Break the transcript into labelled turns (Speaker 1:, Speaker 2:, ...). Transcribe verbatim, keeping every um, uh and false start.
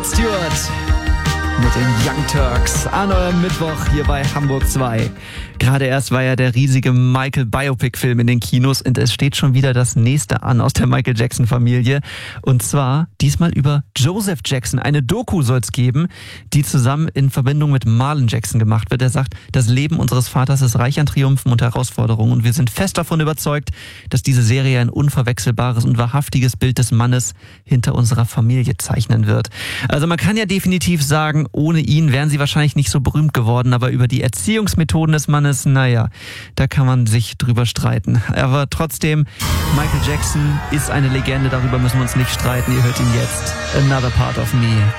Speaker 1: Rod Stewart mit den Young Turks an eurem Mittwoch hier bei Hamburg zwei. Gerade erst war ja der riesige Michael-Biopic-Film in den Kinos und es steht schon wieder das nächste an aus der Michael-Jackson-Familie. Und zwar diesmal über Joseph Jackson. Eine Doku soll es geben, die zusammen in Verbindung mit Marlon Jackson gemacht wird. Er sagt, das Leben unseres Vaters ist reich an Triumphen und Herausforderungen und wir sind fest davon überzeugt, dass diese Serie ein unverwechselbares und wahrhaftiges Bild des Mannes hinter unserer Familie zeichnen wird. Also man kann ja definitiv sagen, ohne ihn wären sie wahrscheinlich nicht so berühmt geworden, aber über die Erziehungsmethoden des Mannes, naja, da kann man sich drüber streiten. Aber trotzdem, Michael Jackson ist eine Legende, darüber müssen wir uns nicht streiten. Ihr hört ihn jetzt. Another Part of Me